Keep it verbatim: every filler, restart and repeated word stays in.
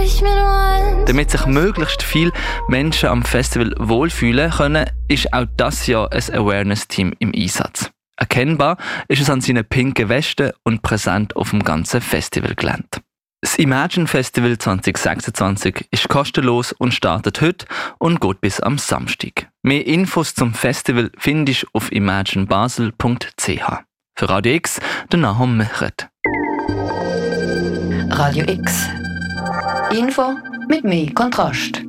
ich mir nur eins. Damit sich möglichst viele Menschen am Festival wohlfühlen können, ist auch das Jahr ein Awareness-Team im Einsatz. Erkennbar ist es an seinen pinken Westen und präsent auf dem ganzen Festivalgelände. Das Imagine Festival zwanzig sechsundzwanzig ist kostenlos und startet heute und geht bis am Samstag. Mehr Infos zum Festival findest du auf imagine basel punkt c h. Für Radio X, der Nahum Mechert. Radio X. Info mit mehr Kontrast.